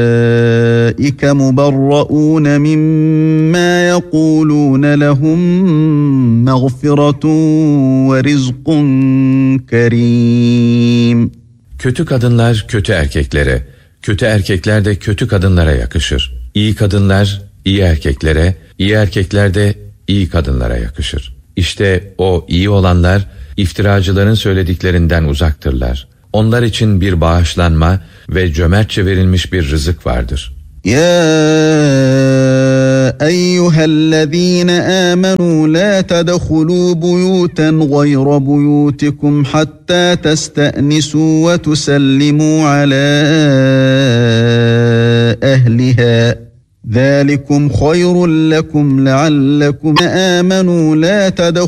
أولئك مبرؤون مما يقولون لهم مغفرة ورزق كريم. Kötü kadınlar kötü erkeklere, kötü erkekler de kötü kadınlara yakışır. İyi kadınlar iyi erkeklere, iyi erkekler de iyi kadınlara yakışır. İşte o iyi olanlar iftiracıların söylediklerinden uzaktırlar. Onlar için bir bağışlanma ve cömertçe verilmiş bir rızık vardır. يا أيها الذين آمنوا لا تدخلوا بيوتا غير بيوتكم حتى تستأنسوا وتسلموا على أهلها ذلكم خير لكم لعلكم آمنوا لا تدخلوا